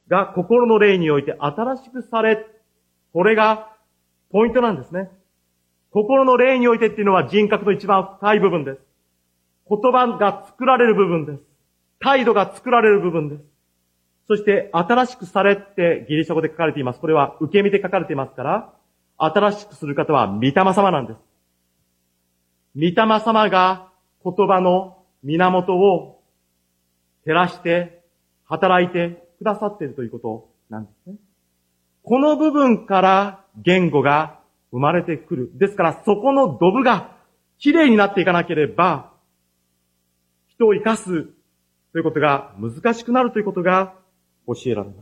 が心の霊において新しくされ、これがポイントなんですね。心の霊においてっていうのは人格の一番深い部分です。言葉が作られる部分です。態度が作られる部分です。そして新しくされってギリシャ語で書かれています。これは受け身で書かれていますから、新しくする方は御霊様なんです。御霊様が言葉の源を照らして働いてくださっているということなんですね。この部分から言語が生まれてくる。ですからそこのドブがきれいになっていかなければ、人を生かすということが難しくなるということが教えられます。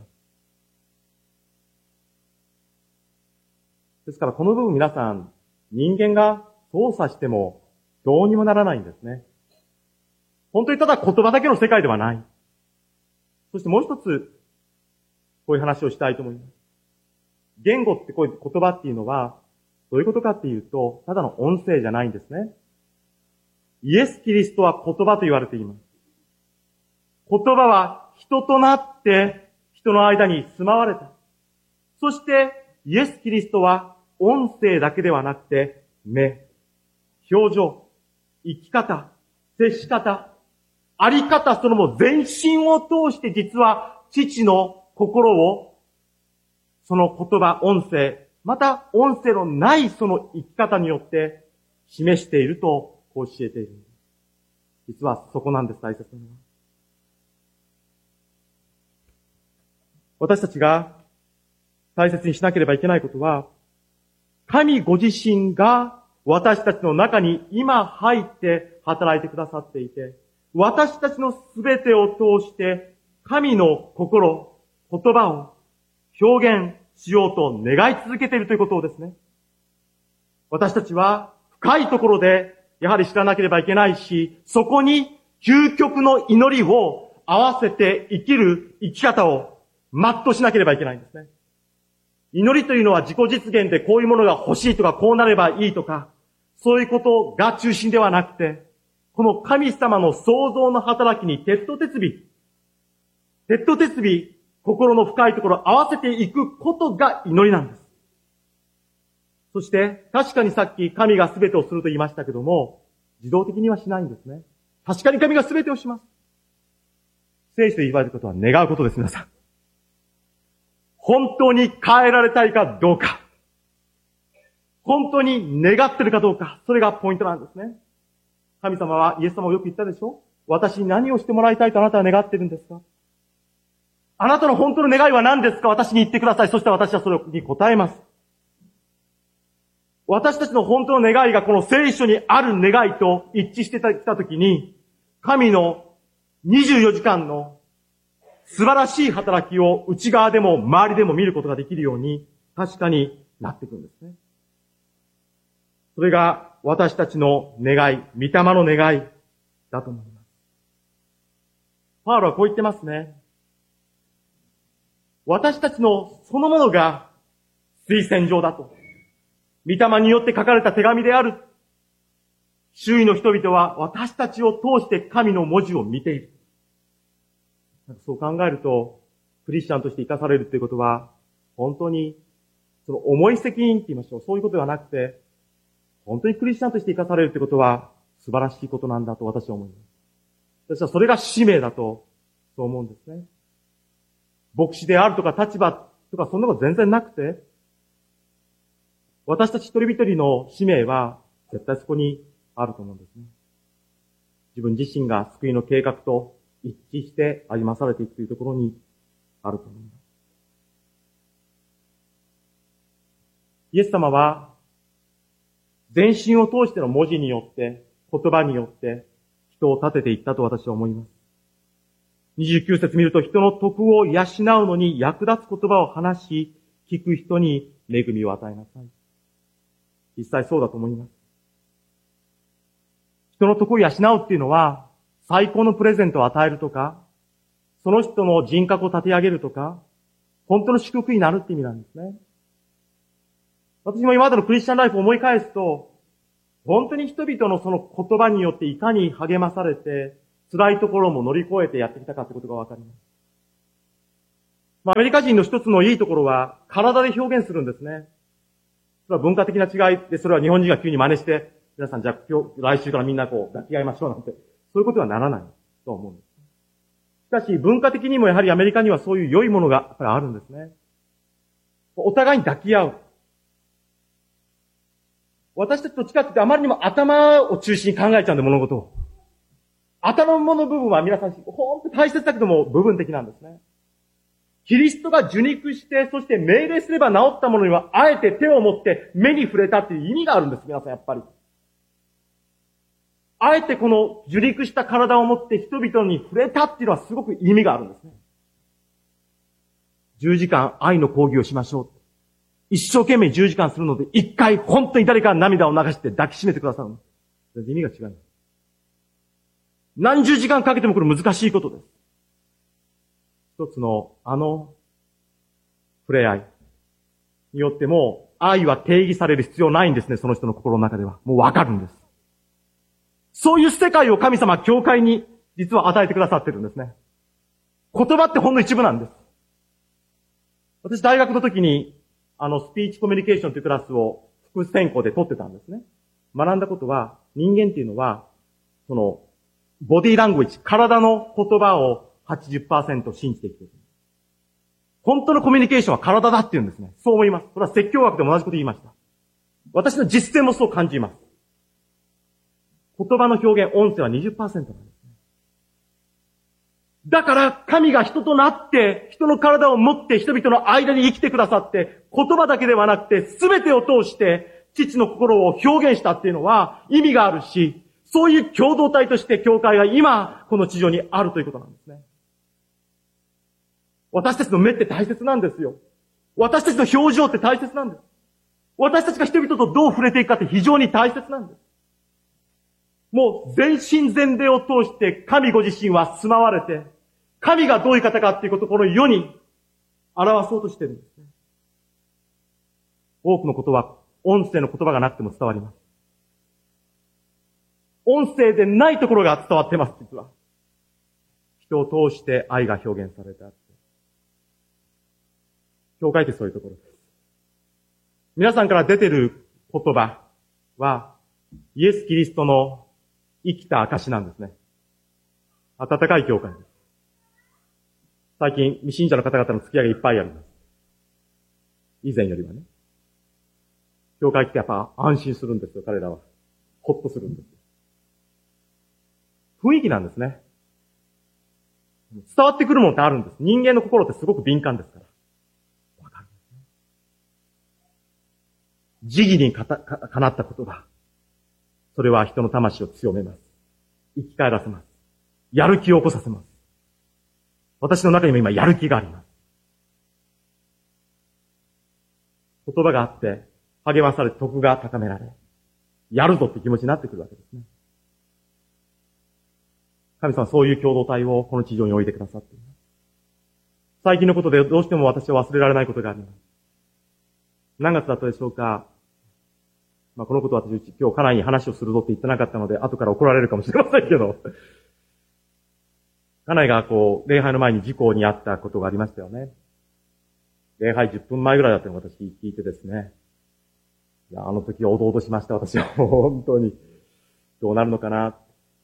ですからこの部分皆さん、人間が操作してもどうにもならないんですね。本当にただ言葉だけの世界ではない。そしてもう一つ、こういう話をしたいと思います。言語ってこういう言葉っていうのは、どういうことかっていうと、ただの音声じゃないんですね。イエス・キリストは言葉と言われています。言葉は人となって人の間に住まわれた。そしてイエス・キリストは音声だけではなくて目、表情、生き方、接し方、あり方そのも全身を通して実は父の心をその言葉、音声、また音声のないその生き方によって示していると教えている。実はそこなんです、大切なのは。私たちが大切にしなければいけないことは、神ご自身が私たちの中に今入って働いてくださっていて、私たちのすべてを通して神の心、言葉を表現しようと願い続けているということをですね。私たちは深いところでやはり知らなければいけないし、そこに究極の祈りを合わせて生きる生き方を全うしなければいけないんですね。祈りというのは自己実現でこういうものが欲しいとかこうなればいいとか、そういうことが中心ではなくて、この神様の創造の働きに徹頭徹尾、心の深いところを合わせていくことが祈りなんです。そして、確かにさっき神が全てをすると言いましたけども、自動的にはしないんですね。確かに神が全てをします。聖書で言われることは願うことです、皆さん。本当に変えられたいかどうか。本当に願ってるかどうか。それがポイントなんですね。神様は、イエス様をよく言ったでしょ？私に何をしてもらいたいとあなたは願ってるんですか？あなたの本当の願いは何ですか？私に言ってください。そして私はそれに答えます。私たちの本当の願いがこの聖書にある願いと一致してきたときに、神の24時間の素晴らしい働きを内側でも周りでも見ることができるように確かになっていくんですね。それが私たちの願い、御霊の願いだと思います。パウロはこう言ってますね。私たちのそのものが推薦状だと。御霊によって書かれた手紙である。周囲の人々は私たちを通して神の文字を見ている。そう考えると、クリスチャンとして生かされるということは、本当に、その重い責任って言いましょう。そういうことではなくて、本当にクリスチャンとして生かされるということは、素晴らしいことなんだと私は思います。私はそれが使命だと、そう思うんですね。牧師であるとか立場とかそんなこと全然なくて、私たち一人一人の使命は絶対そこにあると思うんですね。自分自身が救いの計画と一致して歩まされていくというところにあると思います。イエス様は全身を通しての文字によって、言葉によって人を立てていったと私は思います。29節見ると、人の徳を養うのに役立つ言葉を話し、聞く人に恵みを与えなさい。実際そうだと思います。人の徳を養うっていうのは、最高のプレゼントを与えるとか、その人の人格を立て上げるとか、本当の祝福になるって意味なんですね。私も今までのクリスチャンライフを思い返すと、本当に人々のその言葉によっていかに励まされて、辛いところも乗り越えてやってきたかってことがわかります。 アメリカ人の一つのいいところは、体で表現するんですね。それは文化的な違いで、それは日本人が急に真似して、皆さんじゃあ今日、来週からみんなこう抱き合いましょうなんて、そういうことはならないと思うんです。しかし、文化的にもやはりアメリカにはそういう良いものがやっぱりあるんですね。お互いに抱き合う。私たちどっちかって言ってあまりにも頭を中心に考えちゃうんで、物事を。頭の部分は皆さん、本当に大切だけども部分的なんですね。キリストが受肉して、そして命令すれば治ったものには、あえて手を持って目に触れたっていう意味があるんです、皆さんやっぱり。あえてこの受肉した体を持って人々に触れたっていうのはすごく意味があるんですね。10時間愛の講義をしましょう。一生懸命10時間するので、一回本当に誰かが涙を流して抱きしめてくださる。意味が違います。何十時間かけてもこれ難しいことです。一つの触れ合いによっても愛は定義される必要ないんですね、その人の心の中では。もうわかるんです。そういう世界を神様は教会に実は与えてくださってるんですね。言葉ってほんの一部なんです。私大学の時にスピーチコミュニケーションというクラスを副専攻で取ってたんですね。学んだことは人間っていうのはボディーラングエッジ、体の言葉を80% 信じていく。本当のコミュニケーションは体だって言うんですね。そう思います。それは説教学でも同じこと言いました。私の実践もそう感じます。言葉の表現、音声は 20% なんですね。だから神が人となって、人の体を持って人々の間に生きてくださって、言葉だけではなくて全てを通して父の心を表現したっていうのは意味があるし、そういう共同体として教会が今この地上にあるということなんですね。私たちの目って大切なんですよ。私たちの表情って大切なんです。私たちが人々とどう触れていくかって非常に大切なんです。もう全身全霊を通して神ご自身は住まわれて、神がどういう方かっていうことをこの世に表そうとしているんですね。多くのことは音声の言葉がなくても伝わります。音声でないところが伝わってます、実は。人を通して愛が表現された。教会ってそういうところです。皆さんから出てる言葉は、イエス・キリストの生きた証なんですね。温かい教会です。最近、未信者の方々の付き合いがいっぱいあります。以前よりはね。教会来てやっぱ安心するんですよ、彼らは。ほっとするんですよ。雰囲気なんですね。伝わってくるものってあるんです。人間の心ってすごく敏感ですから。わかるんですね。慈義にかなった言葉。それは人の魂を強めます。生き返らせます。やる気を起こさせます。私の中にも今やる気があります。言葉があって、励まされて徳が高められ、やるぞって気持ちになってくるわけですね。神様はそういう共同体をこの地上に置いてくださっています。最近のことでどうしても私は忘れられないことがあります。何月だったでしょうか。このことは私今日家内に話をするぞって言ってなかったので、後から怒られるかもしれませんけど。家内が礼拝の前に事故に遭ったことがありましたよね。礼拝10分前ぐらいだったのを私聞いてですね。いや、あの時はおどおどしました、私は。本当に。どうなるのかな。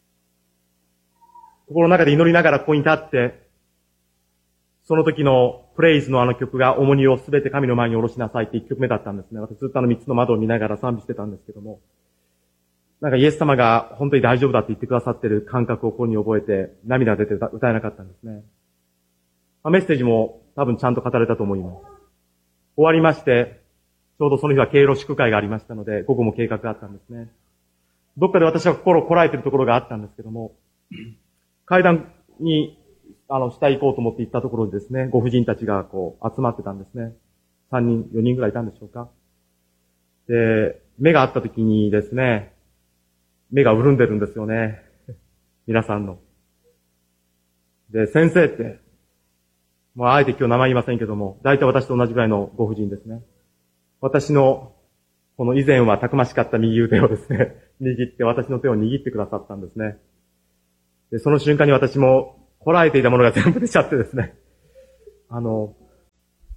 心の中で祈りながらここに立って、その時のプレイズのあの曲が重荷をすべて神の前に下ろしなさいって1曲目だったんですね。私ずっと3つの窓を見ながら賛美してたんですけども。なんかイエス様が本当に大丈夫だって言ってくださってる感覚をここに覚えて、涙が出て歌えなかったんですね。メッセージも多分ちゃんと語れたと思います。終わりまして、ちょうどその日は敬老祝会がありましたので、午後も計画があったんですね。どっかで私は心をこらえているところがあったんですけども、階段に、下行こうと思って行ったところでですね、ご婦人たちが集まってたんですね。3人、4人ぐらいいたんでしょうか。で、目が合った時にですね、目が潤んでるんですよね。皆さんの。で、先生って、もうあえて今日名前言いませんけども、大体私と同じぐらいのご婦人ですね。私の、この以前はたくましかった右腕をですね、握って私の手を握ってくださったんですね。で、その瞬間に私もこらえていたものが全部出ちゃってですね。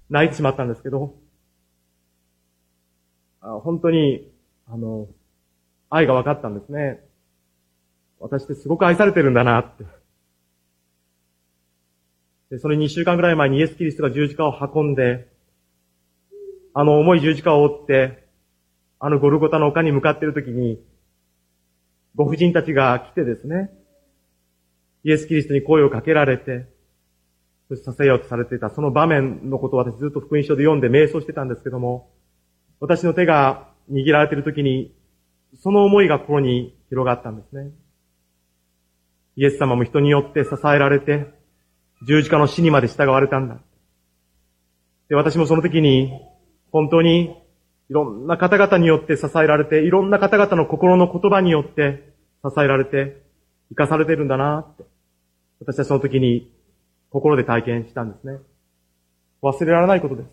泣いてしまったんですけど、本当に、愛が分かったんですね。私ってすごく愛されてるんだなって。で、それ2週間ぐらい前にイエス・キリストが十字架を運んで、重い十字架を追って、ゴルゴタの丘に向かっているときに、ご婦人たちが来てですね、イエス・キリストに声をかけられて、そしてさせようとされていた、その場面のことを私ずっと福音書で読んで瞑想してたんですけども、私の手が握られているときに、その思いが心に広がったんですね。イエス様も人によって支えられて、十字架の死にまで従われたんだ。で、私もその時に、本当にいろんな方々によって支えられて、いろんな方々の心の言葉によって支えられて、生かされてるんだなって、私はその時に心で体験したんですね。忘れられないことです。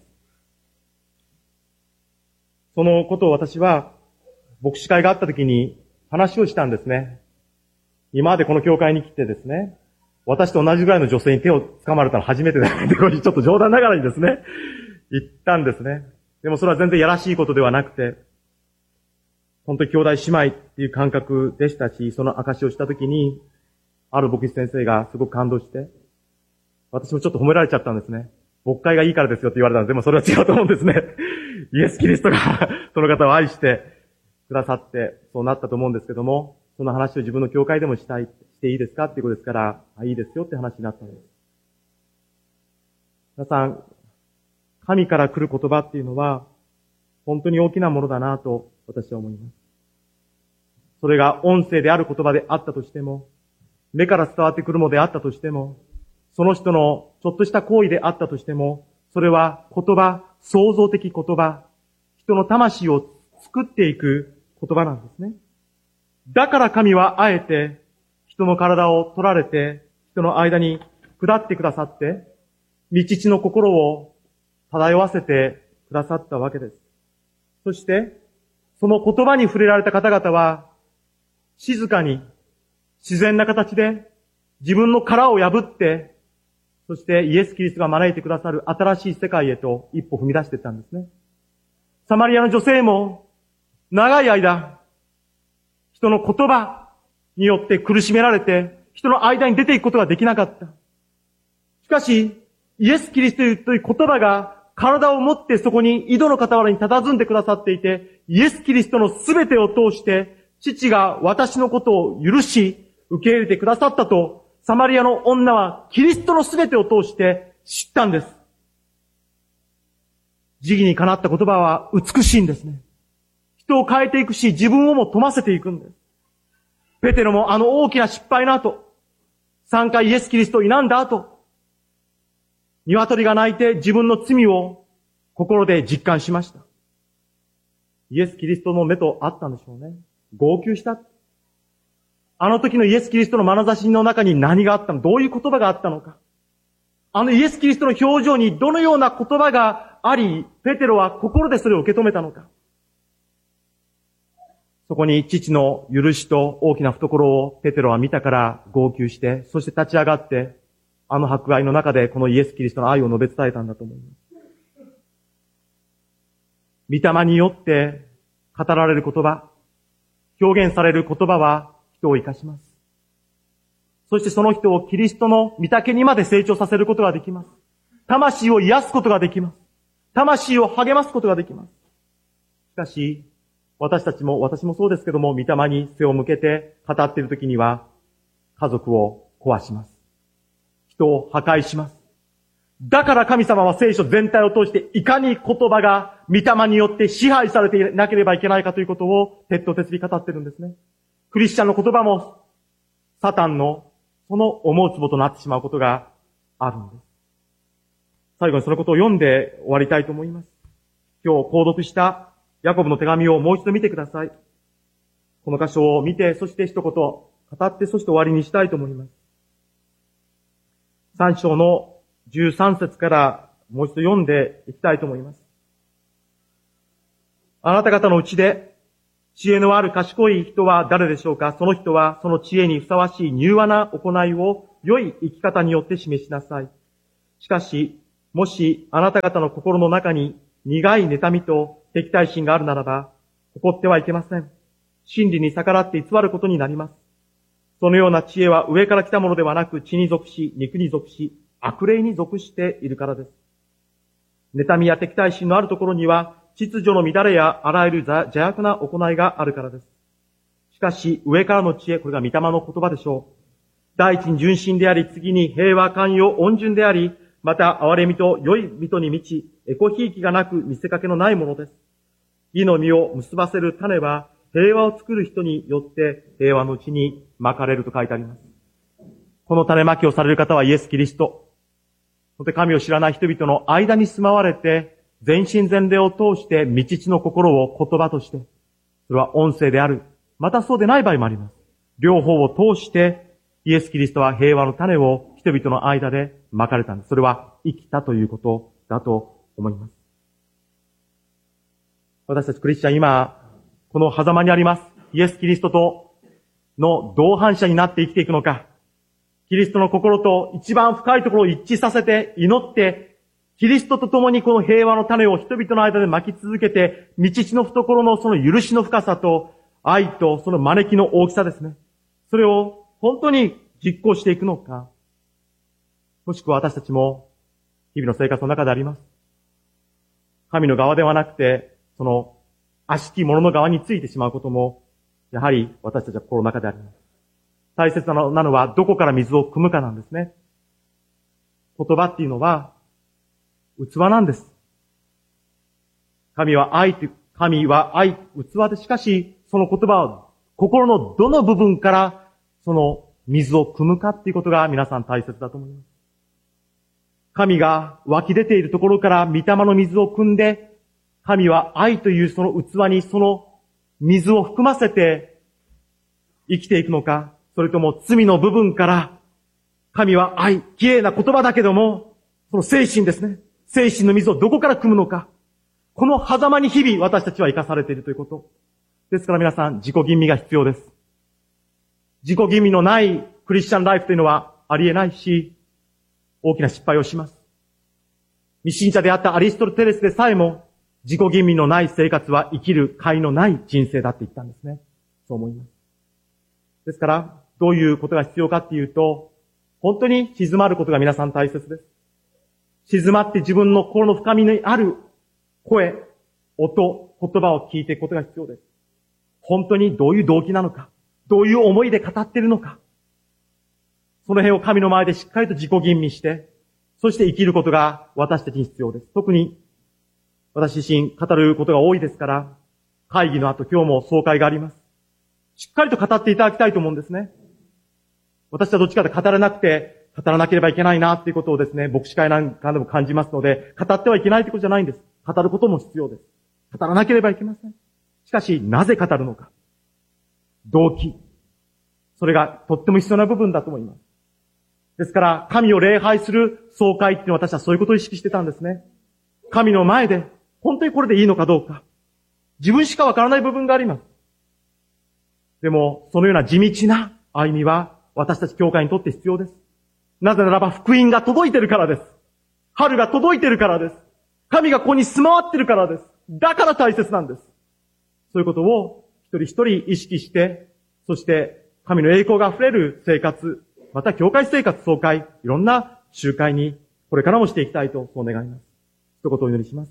そのことを私は、牧師会があった時に話をしたんですね。今までこの教会に来てですね、私と同じぐらいの女性に手を掴まれたの初めてだって、ちょっと冗談ながらにですね、言ったんですね。でもそれは全然やらしいことではなくて、本当に兄弟姉妹っていう感覚でしたし、その証をしたときに、ある牧師先生がすごく感動して、私もちょっと褒められちゃったんですね。牧会がいいからですよって言われたんです。でもそれは違うと思うんですね。イエス・キリストがその方を愛してくださって、そうなったと思うんですけども、その話を自分の教会でもしていいですかっていうことですから、いいですよって話になったんです。皆さん、神から来る言葉っていうのは、本当に大きなものだなと私は思います。それが音声である言葉であったとしても、目から伝わってくるものであったとしても、その人のちょっとした行為であったとしても、それは言葉、創造的言葉、人の魂を作っていく言葉なんですね。だから神はあえて人の体を取られて、人の間に下ってくださって、道地の心を漂わせてくださったわけです。そして、その言葉に触れられた方々は、静かに、自然な形で、自分の殻を破って、そしてイエス・キリストが招いてくださる新しい世界へと一歩踏み出していったんですね。サマリアの女性も、長い間、人の言葉によって苦しめられて、人の間に出ていくことができなかった。しかし、イエス・キリストという言葉が体を持ってそこに井戸の傍らに佇んでくださっていて、イエス・キリストのすべてを通して、父が私のことを許し、受け入れてくださったと、サマリアの女はキリストのすべてを通して知ったんです。時義にかなった言葉は美しいんですね。人を変えていくし、自分をも富ませていくんです。ペテロも大きな失敗の後、3回イエス・キリストを否んだ後、鶏が鳴いて自分の罪を心で実感しました。イエス・キリストの目と会ったんでしょうね。号泣した。あの時のイエス・キリストの眼差しの中に何があったの？どういう言葉があったのか。イエス・キリストの表情にどのような言葉があり、ペテロは心でそれを受け止めたのか。そこに父の許しと大きな懐をペテロは見たから号泣して、そして立ち上がって、迫害の中でこのイエス・キリストの愛を述べ伝えたんだと思います。御霊によって語られる言葉、表現される言葉は人を生かします。そしてその人をキリストの御岳にまで成長させることができます。魂を癒すことができます。魂を励ますことができます。しかし、私もそうですけども、御霊に背を向けて語っているときには、家族を壊します。人を破壊します。だから神様は聖書全体を通して、いかに言葉が御霊によって支配されていなければいけないかということを、徹頭徹尾語っているんですね。クリスチャンの言葉も、サタンのその思うつぼとなってしまうことがあるんです。最後にそのことを読んで終わりたいと思います。今日購読したヤコブの手紙をもう一度見てください。この箇所を見て、そして一言語って、そして終わりにしたいと思います。3章の13節からもう一度読んでいきたいと思います。あなた方のうちで知恵のある賢い人は誰でしょうか？その人はその知恵にふさわしい柔和な行いを良い生き方によって示しなさい。しかし、 もしあなた方の心の中に苦い妬みと敵対心があるならば、誇ってはいけません。真理に逆らって偽ることになります。そのような知恵は上から来たものではなく、血に属し、肉に属し、悪霊に属しているからです。妬みや敵対心のあるところには、秩序の乱れやあらゆる邪悪な行いがあるからです。しかし、上からの知恵、これが御霊の言葉でしょう。第一に純真であり、次に平和、寛容、温順であり、また憐れみと良い人に満ち、エコひいきがなく見せかけのないものです。義の実を結ばせる種は、平和を作る人によって平和のうちにまかれると書いてあります。この種まきをされる方はイエス・キリスト。そして神を知らない人々の間に住まわれて、全身全霊を通して未知の心を言葉として、それは音声である。またそうでない場合もあります。両方を通して、イエス・キリストは平和の種を人々の間でまかれたんです。それは生きたということだと思います。私たちクリスチャン今、この狭間にあります。イエス・キリストとの同伴者になって生きていくのか、キリストの心と一番深いところを一致させて祈って、キリストと共にこの平和の種を人々の間で巻き続けて、道の懐のその許しの深さと愛とその招きの大きさですね。それを本当に実行していくのか、もしくは私たちも日々の生活の中であります。神の側ではなくて、その悪しき者の側についてしまうことも、やはり私たちは心の中であります。大切なのはどこから水を汲むかなんですね。言葉っていうのは器なんです。神は愛、器でしかし、その言葉は心のどの部分からその水を汲むかっていうことが皆さん大切だと思います。神が湧き出ているところから御霊の水を汲んで、神は愛というその器にその水を含ませて生きていくのか、それとも罪の部分から、神は愛、綺麗な言葉だけども、その精神ですね。精神の水をどこから汲むのか。この狭間に日々私たちは生かされているということ。ですから皆さん、自己吟味が必要です。自己吟味のないクリスチャンライフというのはありえないし、大きな失敗をします。未信者であったアリストテレスでさえも、自己吟味のない生活は生きる甲斐のない人生だって言ったんですね。そう思います。ですから、どういうことが必要かっていうと、本当に静まることが皆さん大切です。静まって自分の心の深みにある声、音、言葉を聞いていくことが必要です。本当にどういう動機なのか、どういう思いで語っているのか、その辺を神の前でしっかりと自己吟味して、そして生きることが私たちに必要です。特に私自身語ることが多いですから、会議の後今日も総会があります。しっかりと語っていただきたいと思うんですね。私はどっちかで語らなくて、語らなければいけないなっていうことをですね、牧師会なんかでも感じますので、語ってはいけないってことじゃないんです。語ることも必要です。語らなければいけません。しかし、なぜ語るのか。動機。それがとっても必要な部分だと思います。ですから、神を礼拝する総会っていうのは私はそういうことを意識してたんですね。神の前で、本当にこれでいいのかどうか。自分しかわからない部分があります。でも、そのような地道な歩みは、私たち教会にとって必要です。なぜならば、福音が届いてるからです。春が届いてるからです。神がここに住まわってるからです。だから大切なんです。そういうことを一人一人意識して、そして神の栄光が溢れる生活、また教会生活総会、いろんな集会にこれからもしていきたいとそう願います。一言お祈りします。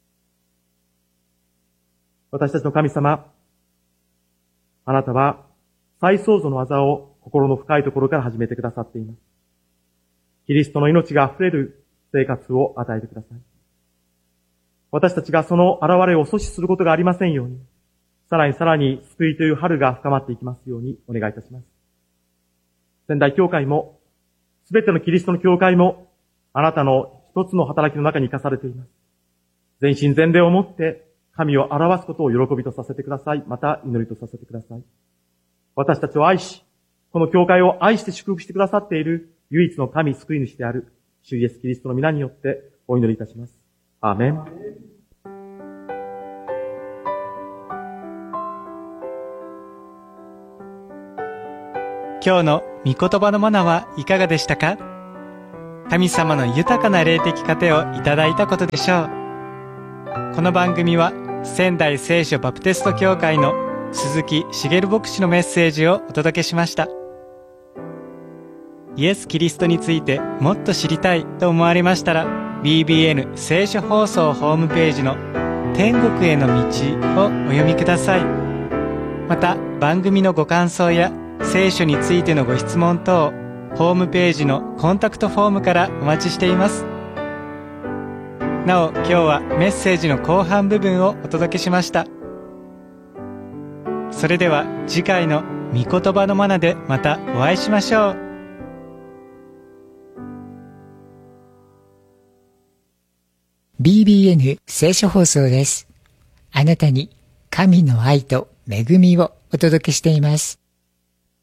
私たちの神様、あなたは再創造の技を心の深いところから始めてくださっています。キリストの命が溢れる生活を与えてください。私たちがその現れを阻止することがありませんように、さらに救いという春が深まっていきますようにお願いいたします。仙台教会も、すべてのキリストの教会も、あなたの一つの働きの中に生かされています。全身全霊をもって神を表すことを喜びとさせてください。また祈りとさせてください。私たちを愛し、この教会を愛して祝福してくださっている唯一の神救い主である主イエスキリストの皆によってお祈りいたします。アーメン。 今日の御言葉のマナはいかがでしたか？ 神様の豊かな霊的糧をいただいたことでしょう。この番組は仙台聖書バプテスト教会の鈴木茂牧師のメッセージをお届けしました。イエス・キリストについてもっと知りたいと思われましたら、 BBN 聖書放送ホームページの天国への道をお読みください。また番組のご感想や聖書についてのご質問等、ホームページのコンタクトフォームからお待ちしています。なお、今日はメッセージの後半部分をお届けしました。それでは次回の御言葉のマナでまたお会いしましょう。 BBN 聖書放送です。あなたに神の愛と恵みをお届けしています。